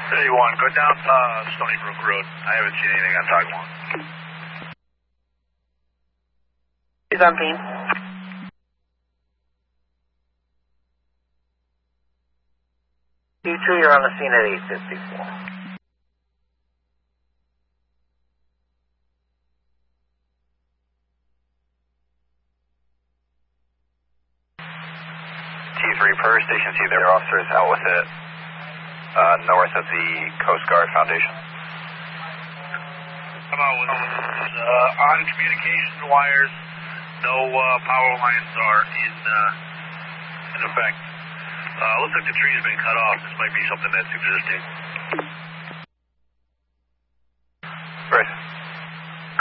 31, go down Stony Brook Road. I haven't seen anything on Taiwan. He's on beam. T2, you're on the scene at 854. T3 per Station C, their officers out with it north of the Coast Guard Foundation. How about with on communication wires, no power lines are in effect. Looks like the tree's been cut off. This might be something that's existing. Right.